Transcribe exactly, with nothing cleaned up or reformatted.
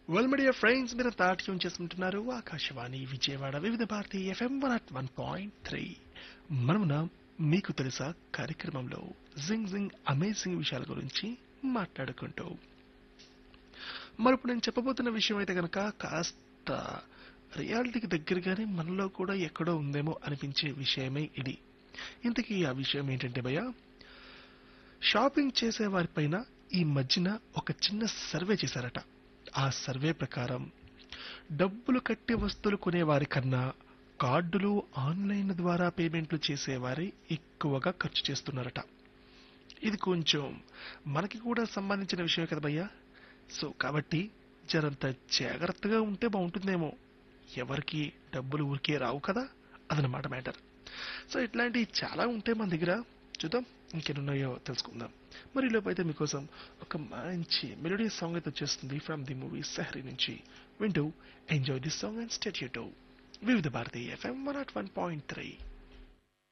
Well my dear friends మీరు తాట్యం చేసుకుంటున్నారు ఆకాశవాణి విజయవాడ వివిధ Bharati FM one at one point three మనమున మీకు తెలుసా కార్యక్రమంలో జింగ్ జింగ్ అమేజింగ్ విషయాల గురించి మాట్లాడుకుంటూ మరి ఇప్పుడు నేను చెప్పబోతున్న విషయం అయితే కనుక కాస్త రియాలిటీకి దగ్గరగానే మనలో కూడా ఎక్కడో ఉందేమో అనిపించే విషయమే ఇది. ఇంతకీ ఆ విషయం ఏంటంటే భయ్య, షాపింగ్ చేసే వారిపైన ఈ మధ్యన ఒక చిన్న సర్వే చేశారట. ఆ సర్వే ప్రకారం డబ్బులు కట్టి వస్తువులు కొనేవారి కన్నా కార్డులు ఆన్లైన్ ద్వారా పేమెంట్లు చేసేవారే ఎక్కువగా ఖర్చు చేస్తున్నారట. ఇది కొంచెం మనకి కూడా సంబంధించిన విషయమే కదా భయ్యా. సో కాబట్టి జరంత జాగ్రత్తగా ఉంటే బాగుంటుందేమో. ఎవరికి డబ్బులు ఊరికే రావు కదా, అదనమాట మ్యాటర్. సో ఇట్లాంటివి చాలా ఉంటాయి మన దగ్గర. చూద్దాం ఇంకెన్నున్నాయో తెలుసుకుందాం. మరి లోపు అయితే మీకోసం ఒక మంచి మెలోడీ సాంగ్ అయితే వచ్చేస్తుంది ఫ్రమ్ ది మూవీ సెహరీ నుంచి. వింటూ enjoy this song and state you to వివిధ Bharati FM one not one point three.